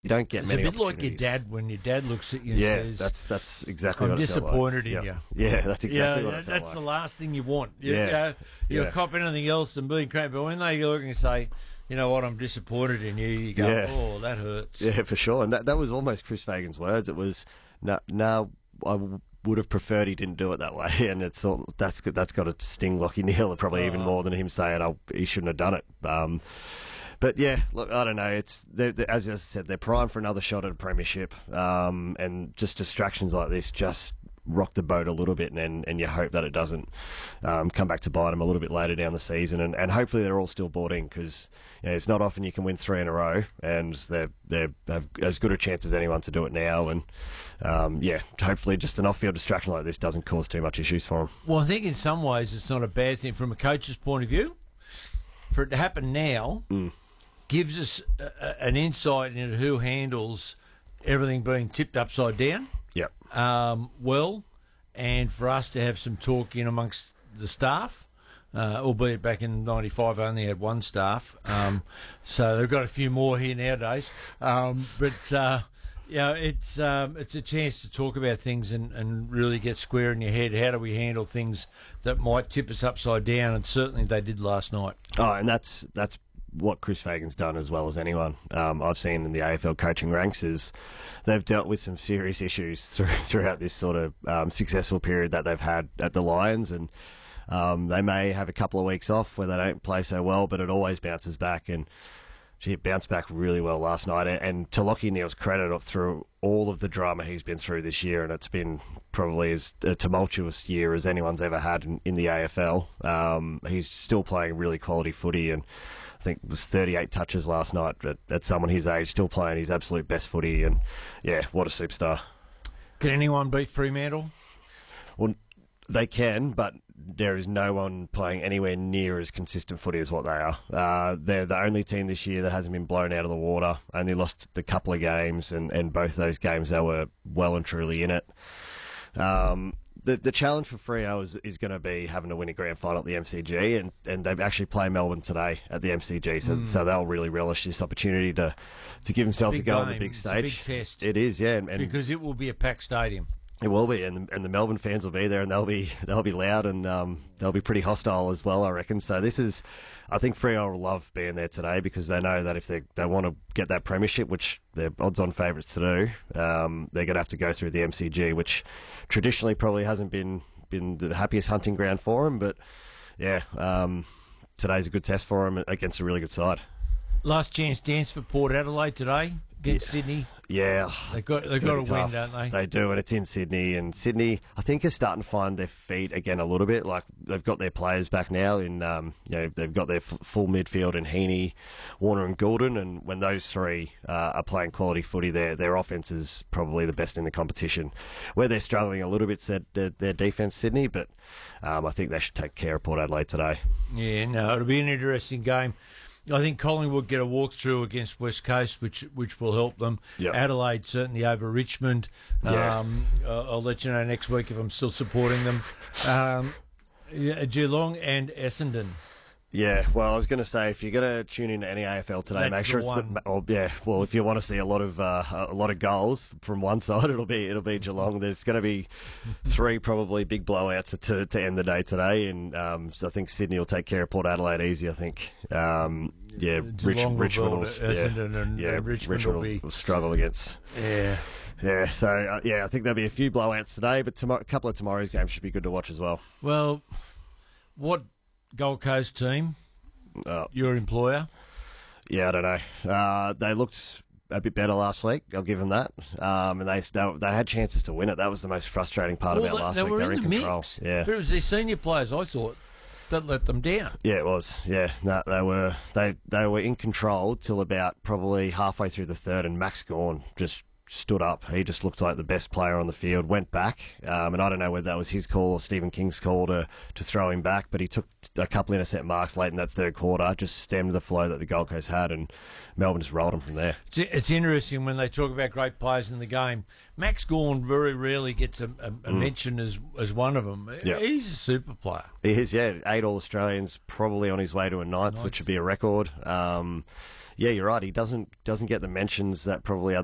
you don't get It's many a bit like your opportunities. dad when your dad looks at you and Yeah, says, that's exactly I'm what it felt like. disappointed in Yep. you. Yeah, that's exactly what it felt that's like. the last thing you want. Yeah. You'll Yeah. cop anything else and being crap, but when they look and say, you know what, I'm disappointed in you, you go, Yeah. oh, that hurts. Yeah, for sure. And that was almost Chris Fagan's words. It was, no, would have preferred he didn't do it that way. And that's got to sting Lachie Neale probably even more than him saying, he shouldn't have done it. But yeah, look, I don't know. It's as I said, they're primed for another shot at a premiership, and just distractions like this just rock the boat a little bit, and you hope that it doesn't come back to bite them a little bit later down the season, and hopefully they're all still bought in, because it's not often you can win 3 in a row, and they have as good a chance as anyone to do it now, and hopefully just an off-field distraction like this doesn't cause too much issues for them. Well, I think in some ways it's not a bad thing from a coach's point of view. For it to happen now gives us an insight into who handles everything being tipped upside down. Yep. Well, and for us to have some talk in amongst the staff, albeit back in '95 I only had one staff, so they've got a few more here nowadays. It's a chance to talk about things and really get square in your head. How do we handle things that might tip us upside down? And certainly they did last night. Oh, and that's what Chris Fagan's done as well as anyone I've seen in the AFL coaching ranks. Is they've dealt with some serious issues throughout this sort of successful period that they've had at the Lions, and they may have a couple of weeks off where they don't play so well, but it always bounces back, and it bounced back really well last night. And to Lachie Neale's credit, through all of the drama he's been through this year, and it's been probably as a tumultuous year as anyone's ever had in the AFL, he's still playing really quality footy, and I think it was 38 touches last night at someone his age, still playing his absolute best footy, and yeah, what a superstar. Can anyone beat Fremantle? Well, they can, but there is no one playing anywhere near as consistent footy as what they are. They're the only team this year that hasn't been blown out of the water. Only lost the couple of games, and both those games they were well and truly in it. The challenge for Freo is going to be having to win a grand final at the MCG, and they actually play Melbourne today at the MCG, so they'll really relish this opportunity to give themselves a go on the big stage. It's a big test. It is, yeah, and because it will be a packed stadium. It will be, and the Melbourne fans will be there, and they'll be loud, and they'll be pretty hostile as well, I reckon. So I think Freo will love being there today, because they know that if they want to get that premiership, which they're odds-on favourites to do, they're going to have to go through the MCG, which traditionally probably hasn't been the happiest hunting ground for them. But yeah, today's a good test for them against a really good side. Last chance dance for Port Adelaide today against Sydney. Yeah, they've got to win, don't they? They do, and it's in Sydney. And Sydney, I think, is starting to find their feet again a little bit. Like, they've got their players back now. They've got their full midfield in Heaney, Warner, and Goulden. And when those three are playing quality footy, their offense is probably the best in the competition. Where they're struggling a little bit is their defense, Sydney. But I think they should take care of Port Adelaide today. Yeah, no, it'll be an interesting game. I think Collingwood get a walkthrough against West Coast, which will help them. Yep. Adelaide certainly over Richmond. Yeah. I'll let you know next week if I'm still supporting them. Geelong and Essendon. Yeah, well, I was going to say, if you're going to tune into any AFL today, That's make sure the it's one. if you want to see a lot of goals from one side, it'll be Geelong. There's going to be 3 probably big blowouts to end the day today, and so I think Sydney will take care of Port Adelaide easy. I think, Richmond will Essendon and Richmond will struggle against. Yeah. Yeah, so I think there'll be a few blowouts today, but a couple of tomorrow's games should be good to watch as well. Well, what Gold Coast team? Your employer? Yeah, I don't know. They looked a bit better last week. I'll give them that. And they had chances to win it. That was the most frustrating part about last week. They were in control. Mix. Yeah, but it was their senior players, I thought, that let them down. Yeah, it was. Yeah, no, they were in control till about probably halfway through the third, and Max Gawn just stood up. He just looked like the best player on the field, went back, and I don't know whether that was his call or Stephen King's call to throw him back, but he took a couple intercept marks late in that third quarter, just stemmed the flow that the Gold Coast had, and Melbourne just rolled him from there. It's interesting when they talk about great players in the game. Max Gawn very rarely gets a mention as one of them. Yep. He's a super player. He is, yeah. 8 All-Australians, probably on his way to a ninth, which would be a record. Yeah, you're right. He doesn't get the mentions that probably